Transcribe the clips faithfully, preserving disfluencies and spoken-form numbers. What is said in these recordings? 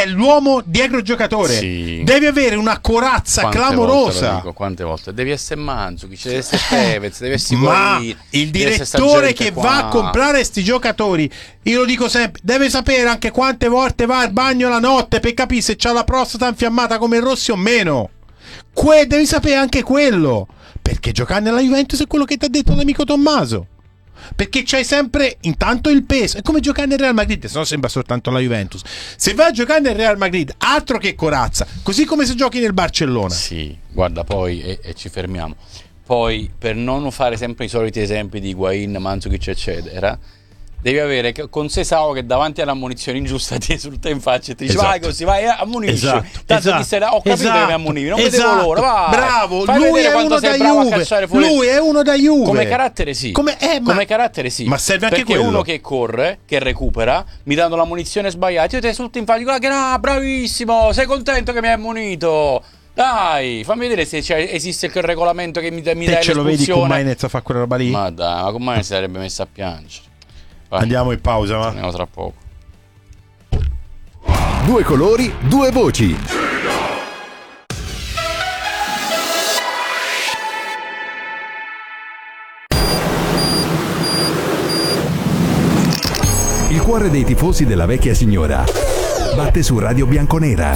è l'uomo dietro il giocatore. Sì. Devi avere una corazza quante clamorosa. Volte dico, quante volte? Devi essere Mandzukic, devi essere Tevez, devi essere Ma Higuaín, il direttore che qua. va a comprare sti giocatori, io lo dico sempre, deve sapere anche quante volte va al bagno la notte per capire se c'ha la prostata infiammata come il Rossi o meno. Que- devi sapere anche quello, perché giocare nella Juventus è quello che ti ha detto l'amico Tommaso, perché c'hai sempre intanto il peso. È come giocare nel Real Madrid, se no sembra soltanto la Juventus. Se vai a giocare nel Real Madrid, altro che corazza, così come se giochi nel Barcellona. Sì, guarda, poi e, e ci fermiamo. Poi, per non fare sempre i soliti esempi di Higuaín, Mandzukic eccetera, devi avere con sé Sao che davanti alla munizione ingiusta ti esulta in faccia e ti dice: esatto. vai così, vai, ammonisci. Esatto. Tanto esatto. ti sei, ho capito esatto. che mi ammonivi, non esatto. vedevo l'ora. Vai. Bravo, Fai lui è quanto uno sei da bravo Juve. a cacciare fuori. Lui è uno da Juve. Come carattere sì. Come, eh, ma... Come carattere sì. Ma serve anche perché quello. uno che corre, che recupera, mi danno la munizione sbagliata, io ti esulto in faccia, dico: ah, che no, bravissimo, sei contento che mi hai ammonito? Dai, fammi vedere se c'è, esiste quel regolamento che mi, mi dà l'espulsione. Te ce lo vedi con Mainez a fare quella roba lì? Ma dai, ma con Mainez si sarebbe messo a piangere. Vai. Andiamo in pausa, ma andiamo tra poco. Due colori, due voci. Il cuore dei tifosi della vecchia signora batte su Radio Bianconera.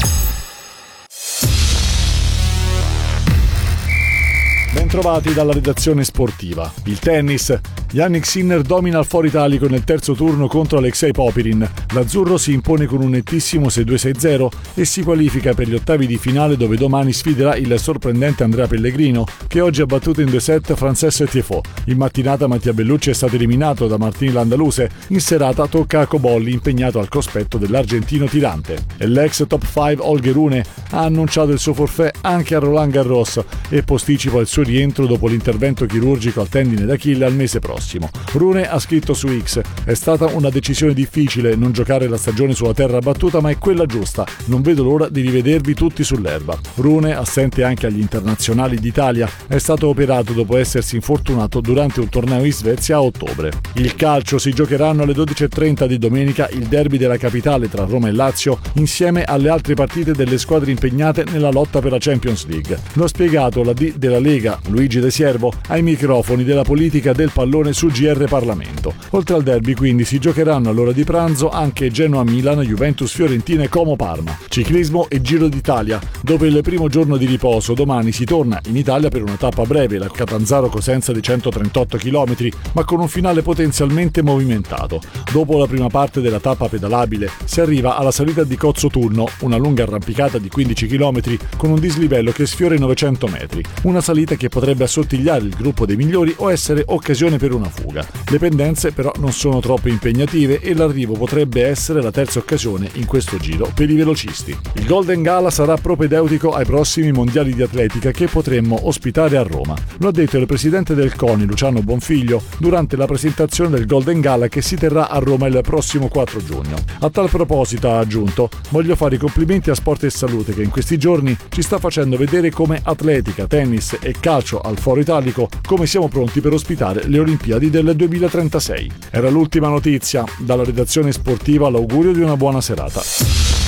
Bentrovati dalla redazione sportiva. Il tennis. Jannik Sinner domina il Foro Italico nel terzo turno contro Alexei Popirin. L'azzurro si impone con un nettissimo sei due sei zero e si qualifica per gli ottavi di finale, dove domani sfiderà il sorprendente Andrea Pellegrino, che oggi ha battuto in due set Francesco Tiafoe. In mattinata Mattia Bellucci è stato eliminato da Martín Landaluse. In serata tocca a Cobolli, impegnato al cospetto dell'argentino tirante. E l'ex top cinque Holger Rune ha annunciato il suo forfait anche a Roland Garros e posticipa il suo rientro dopo l'intervento chirurgico al tendine d'Achille al mese prossimo. Rune ha scritto su X: è stata una decisione difficile non giocare la stagione sulla terra battuta, ma è quella giusta. Non vedo l'ora di rivedervi tutti sull'erba. Rune, assente anche agli internazionali d'Italia, è stato operato dopo essersi infortunato durante un torneo in Svezia a ottobre. Il calcio: si giocheranno alle dodici e trenta di domenica il derby della capitale tra Roma e Lazio, insieme alle altre partite delle squadre impegnate nella lotta per la Champions League. Lo ha spiegato la D della Lega, Luigi De Siervo, ai microfoni della politica del pallone su G R Parlamento. Oltre al derby quindi si giocheranno all'ora di pranzo anche Genoa-Milan, Juventus-Fiorentina e Como-Parma. Ciclismo e Giro d'Italia. Dopo il primo giorno di riposo, domani si torna in Italia per una tappa breve, la Catanzaro-Cosenza di centotrentotto chilometri, ma con un finale potenzialmente movimentato. Dopo la prima parte della tappa pedalabile si arriva alla salita di Cozzo Turno, una lunga arrampicata di quindici chilometri con un dislivello che sfiora i novecento metri. Una salita che potrebbe assottigliare il gruppo dei migliori o essere occasione per una fuga. Le pendenze però non sono troppo impegnative e l'arrivo potrebbe essere la terza occasione in questo giro per i velocisti. Il Golden Gala sarà propedeutico ai prossimi mondiali di atletica che potremmo ospitare a Roma. Lo ha detto il presidente del CONI, Luciano Bonfiglio, durante la presentazione del Golden Gala che si terrà a Roma il prossimo quattro giugno. A tal proposito ha aggiunto: voglio fare i complimenti a Sport e Salute, che in questi giorni ci sta facendo vedere come atletica, tennis e calcio al Foro Italico come siamo pronti per ospitare le Olimpiadi del duemilatrentasei. Era l'ultima notizia. Dalla redazione sportiva l'augurio di una buona serata.